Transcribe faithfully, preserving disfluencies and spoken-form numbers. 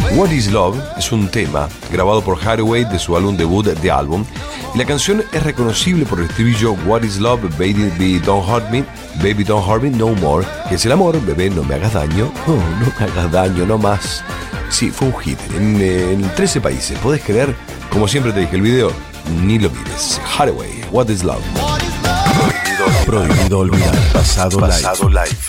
What is Love es un tema grabado por Hathaway de su álbum debut The Album, y la canción es reconocible por el estribillo What is Love, baby, baby don't hurt me, baby don't hurt me no more, que es el amor, bebé no me hagas daño, oh, no me hagas daño, no más. Sí, fue un hit en, en trece países, ¿podés creer? Como siempre te dije, el video ni lo mires. Hathaway, What is Love. Prohibido olvidar. Pasado, pasado live.